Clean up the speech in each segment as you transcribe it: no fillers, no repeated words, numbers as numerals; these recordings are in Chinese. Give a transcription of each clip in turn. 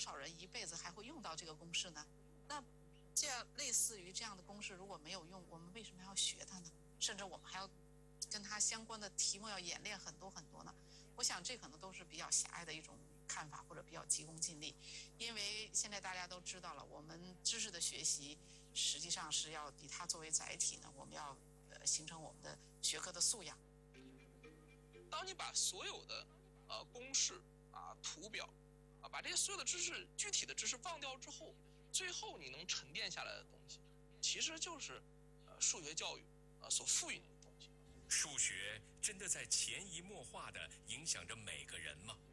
少人一辈子还会用到这个公式呢？那这样类似于这样的公式如果没有用，我们为什么要学它呢？甚至我们还要跟它相关的题目要演练很多很多呢？我想这可能都是比较狭隘的一种看法，或者比较急功近利。因为现在大家都知道了，我们知识的学习实际上是要以它作为载体呢，我们要形成我们的学科的素养。 当你把所有的公式图表把这些所有的知识具体的知识忘掉之后，最后你能沉淀下来的东西，其实就是数学教育所赋予你的东西。 数学真的在潜移默化地影响着每个人吗？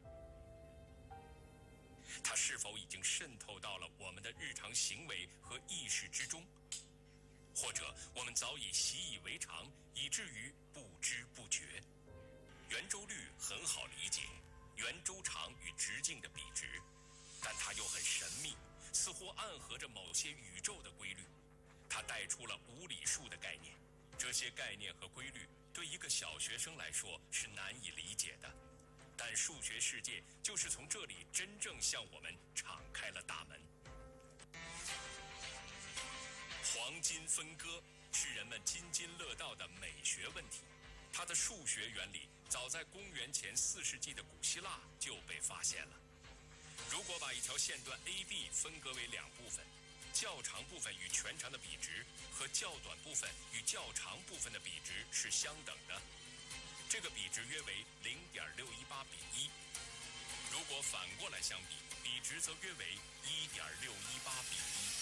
它是否已经渗透到了我们的日常行为和意识之中？或者我们早已习以为常，以至于不知不觉？圆周率很好理解，圆周长与直径的比值，但它又很神秘，似乎暗合着某些宇宙的规律。它带出了无理数的概念，这些概念和规律对一个小学生来说是难以理解的，但数学世界就是从这里真正向我们敞开了大门。黄金分割是人们津津乐道的美学问题，它的数学原理早在公元前4世纪的古希腊就被发现了。如果把一条线段 AB 分割为两部分，较长部分与全长的比值和较短部分与较长部分的比值是相等的，这个比值约为 0.618:1。如果反过来相比，比值则约为 1.618:1。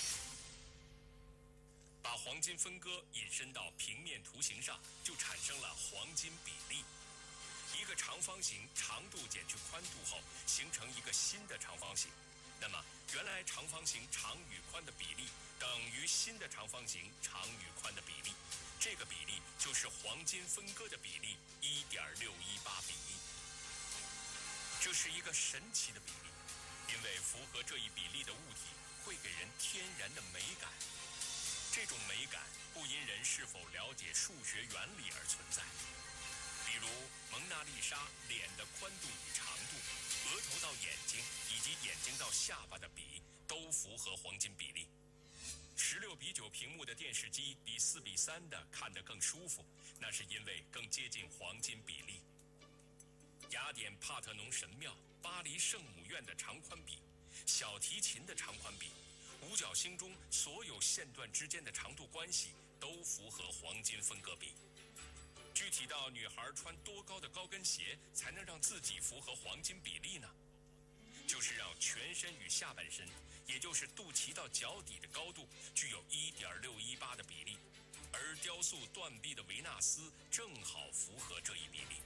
把黄金分割引申到平面图形上，就产生了黄金比例。一个长方形长度减去宽度后，形成一个新的长方形。那么，原来长方形长与宽的比例等于新的长方形长与宽的比例，这个比例就是黄金分割的比例 1.618:1。这是一个神奇的比例，因为符合这一比例的物体会给人天然的美感。这种美感不因人是否了解数学原理而存在。比如蒙娜丽莎脸的宽度与长度，额头到眼睛以及眼睛到下巴的比都符合黄金比例。16:9屏幕的电视机比4:3的看得更舒服，那是因为更接近黄金比例。雅典帕特农神庙、巴黎圣母院的长宽比、小提琴的长宽比、五角星中所有线段之间的长度关系都符合黄金分割比。具体到女孩穿多高的高跟鞋才能让自己符合黄金比例呢？就是让全身与下半身，也就是肚脐到脚底的高度具有 1.618 的比例，而雕塑断臂的维纳斯正好符合这一比例。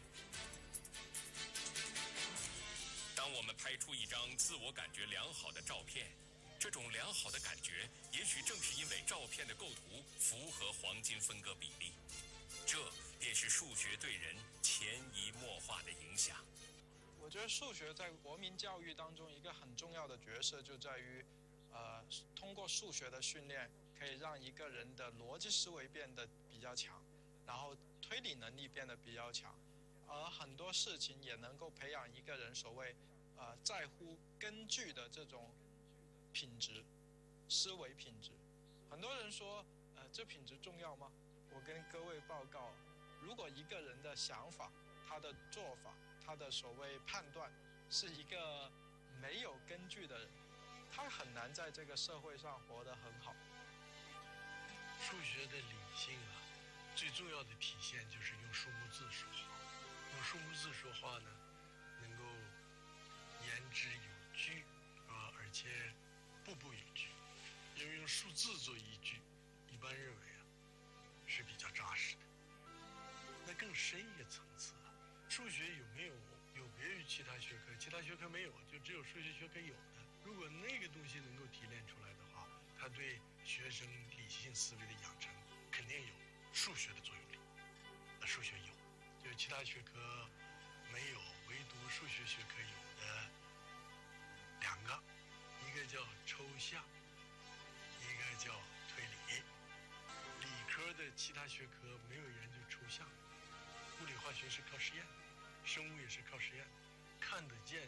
当我们拍出一张自我感觉良好的照片，这种良好的感觉也许正是因为照片的构图符合黄金分割比例，这便是数学对人潜移默化的影响。 我觉得数学在国民教育当中一个很重要的角色就在于通过数学的训练可以让一个人的逻辑思维变得比较强，然后推理能力变得比较强，而很多事情也能够培养一个人所谓在乎根据的这种品质，思维品质。很多人说这品质重要吗？我跟各位报告，如果一个人的想法、他的做法、他的所谓判断是一个没有根据的人，他很难在这个社会上活得很好。 数学的理性最重要的体现就是用数目字说话。用数目字说话呢，能够言之有据而且步步有据。因为用数字做依据，一般认为是比较扎实的。那更深一个层次数学有别于其他学科，其他学科没有，就只有数学学科有的。如果那个东西能够提炼出来的话，它对学生理性思维的养成肯定有数学的作用力。数学有，就是其他学科没有，唯独数学学科有的两个，一个叫抽象，一个叫推理。理科的其他学科没有研究抽象，物理化学是靠实验，生物也是靠实验，看得见